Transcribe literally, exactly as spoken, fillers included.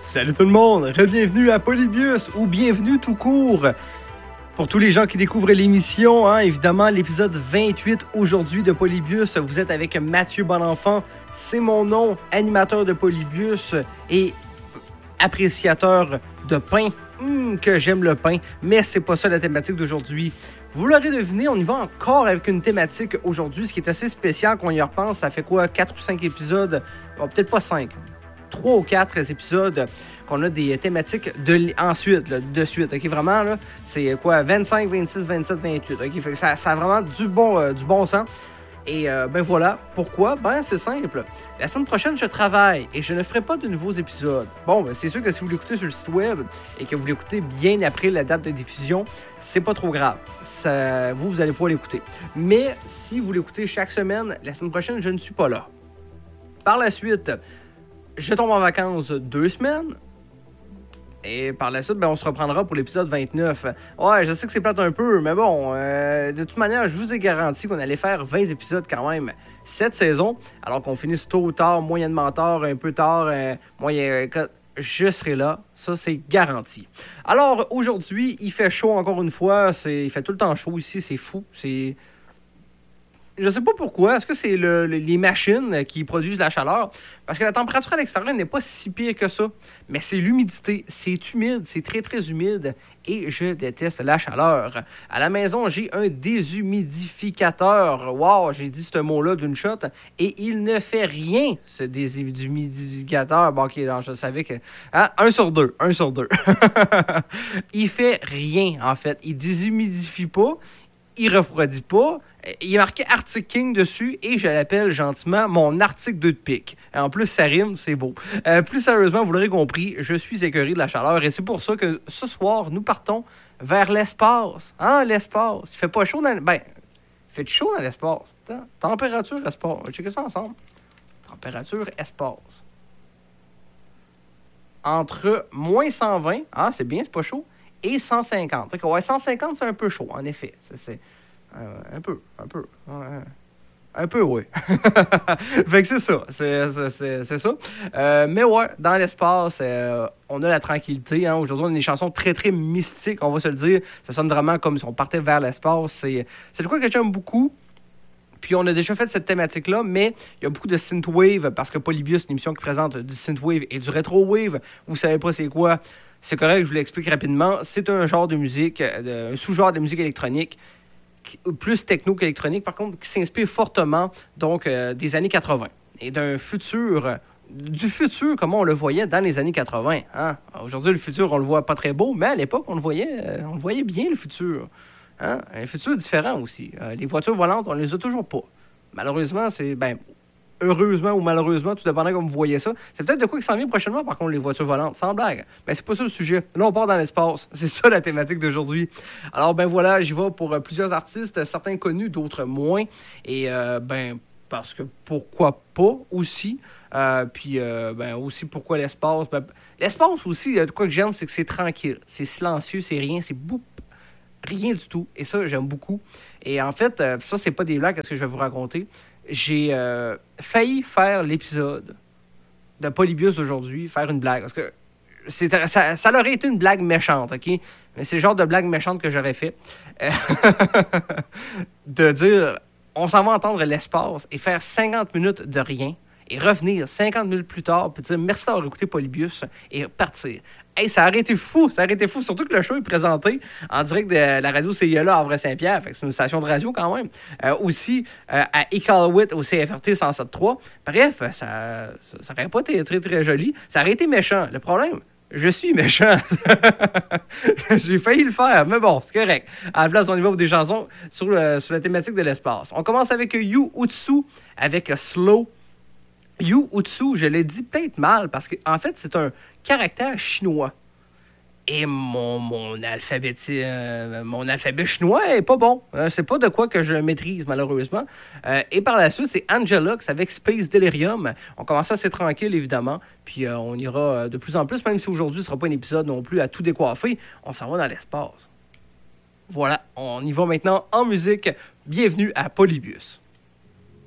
Salut tout le monde, re-bienvenue à Polybius ou bienvenue tout court. Pour tous les gens qui découvrent l'émission, hein, évidemment l'épisode vingt-huit aujourd'hui de Polybius, vous êtes avec Mathieu Bonenfant, c'est mon nom, animateur de Polybius et appréciateur de pain. Hum, que j'aime le pain, mais c'est pas ça la thématique d'aujourd'hui. Vous l'aurez deviné, on y va encore avec une thématique aujourd'hui, ce qui est assez spécial quand on y repense. Ça fait quoi, quatre ou cinq épisodes, bon, peut-être pas cinq, trois ou quatre épisodes qu'on a des thématiques de ensuite, là, de suite, ok, vraiment, là, c'est quoi, vingt-cinq, vingt-six, vingt-sept, vingt-huit, ok, fait que ça, ça a vraiment du bon, euh, du bon sens. Et euh, ben voilà, pourquoi? Ben c'est simple. La semaine prochaine, je travaille et je ne ferai pas de nouveaux épisodes. Bon, ben c'est sûr que si vous l'écoutez sur le site web et que vous l'écoutez bien après la date de diffusion, c'est pas trop grave. Ça, vous, vous allez pouvoir l'écouter. Mais si vous l'écoutez chaque semaine, la semaine prochaine, je ne suis pas là. Par la suite, je tombe en vacances deux semaines. Et par la suite, ben, on se reprendra pour l'épisode vingt-neuf. Ouais, je sais que c'est plate un peu, mais bon, euh, de toute manière, je vous ai garanti qu'on allait faire vingt épisodes quand même cette saison, alors qu'on finisse tôt ou tard, moyennement tard, un peu tard, euh, moyen, je serai là, ça c'est garanti. Alors aujourd'hui, il fait chaud encore une fois, c'est, il fait tout le temps chaud ici, c'est fou, c'est... Je sais pas pourquoi. Est-ce que c'est le, le, les machines qui produisent la chaleur? Parce que la température à l'extérieur n'est pas si pire que ça. Mais c'est l'humidité. C'est humide. C'est très, très humide. Et je déteste la chaleur. À la maison, j'ai un déshumidificateur. Wow, j'ai dit ce mot-là d'une shot. Et il ne fait rien, ce déshumidificateur. Bon, OK, non, je savais que... Hein? Un sur deux. Un sur deux. Il fait rien, en fait. Il déshumidifie pas. Il refroidit pas. Il est marqué Arctic King dessus et je l'appelle gentiment mon Arctic deux de pique. En plus, ça rime, c'est beau. Euh, plus sérieusement, vous l'aurez compris, je suis écœuré de la chaleur et c'est pour ça que ce soir, nous partons vers l'espace. Hein, l'espace. Il fait pas chaud dans... Ben, il fait chaud dans l'espace. Attends. Température, espace. On va checker ça ensemble. Température, espace. Entre moins cent vingt, ah, c'est bien, c'est pas chaud, et cent cinquante. Okay, ouais, cent cinquante, c'est un peu chaud, en effet. C'est... c'est... Euh, un peu, un peu. Ouais, un peu, oui. Fait que c'est ça. C'est, c'est, c'est, c'est ça. Euh, mais ouais, dans l'espace, euh, on a la tranquillité. Hein. Aujourd'hui, on a des chansons très, très mystiques, on va se le dire. Ça sonne vraiment comme si on partait vers l'espace. C'est, c'est de quoi que j'aime beaucoup. Puis on a déjà fait cette thématique-là, mais il y a beaucoup de synthwave, parce que Polybius, une émission qui présente du synthwave et du retrowave. Vous savez pas c'est quoi? C'est correct, je vous l'explique rapidement. C'est un genre de musique, un sous-genre de musique électronique, plus techno qu'électronique, par contre, qui s'inspire fortement donc euh, des années quatre-vingts et d'un futur, du futur comme on le voyait dans les années quatre-vingts. Hein? Aujourd'hui, le futur, on le voit pas très beau, mais à l'époque, on le voyait, euh, on le voyait bien, le futur. Hein? Un futur différent aussi. Euh, les voitures volantes, on les a toujours pas. Malheureusement, c'est... ben heureusement ou malheureusement, tout dépendant comme vous voyez ça. C'est peut-être de quoi qui s'en vient prochainement, par contre, les voitures volantes, sans blague. Mais c'est pas ça le sujet. Là, on part dans l'espace. C'est ça la thématique d'aujourd'hui. Alors, ben voilà, j'y vais pour euh, plusieurs artistes, certains connus, d'autres moins. Et, euh, ben, parce que pourquoi pas aussi. Euh, puis, euh, ben aussi, pourquoi l'espace? Ben, l'espace aussi, de quoi que j'aime, c'est que c'est tranquille. C'est silencieux, c'est rien, c'est boum. Rien du tout. Et ça, j'aime beaucoup. Et en fait, euh, ça, c'est pas des blagues, ce que je vais vous raconter. J'ai euh, failli faire l'épisode de Polybius d'aujourd'hui, faire une blague. Parce que c'est, ça, ça aurait été une blague méchante, OK? Mais c'est le genre de blague méchante que j'aurais fait. Euh, de dire, on s'en va entendre l'espace et faire cinquante minutes de rien et revenir cinquante minutes plus tard puis dire merci d'avoir écouté Polybius et partir. Hey, ça aurait été fou, ça aurait été fou, surtout que le show est présenté en direct de la radio C I A là à Havre-Saint-Pierre, fait que c'est une station de radio quand même. Euh, aussi euh, à Iqaluit au C F R T cent sept trois. Bref, ça, ça, ça aurait pas été très très joli, ça aurait été méchant. Le problème, je suis méchant. J'ai failli le faire, mais bon, c'est correct. À la place, on y va pour des chansons sur, le, sur la thématique de l'espace. On commence avec Yu Utsu avec Slow. Yu Utsu, je l'ai dit peut-être mal, parce qu'en en fait, c'est un caractère chinois. Et mon, mon, alphabet, euh, mon alphabet chinois est pas bon. Euh, c'est pas de quoi que je maîtrise, malheureusement. Euh, et par la suite, c'est Angelux avec Space Delirium. On commence assez tranquille, évidemment. Puis euh, on ira de plus en plus, même si aujourd'hui, ce sera pas un épisode non plus à tout décoiffer. On s'en va dans l'espace. Voilà, on y va maintenant en musique. Bienvenue à Polybius.